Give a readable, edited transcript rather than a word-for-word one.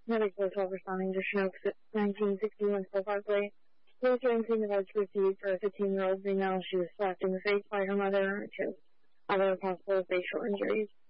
Medical report responding to Chinook 1961 Full Parkway. Police are in the to receive for a 15-year-old female. She was slapped in the face by her mother to other possible facial injuries.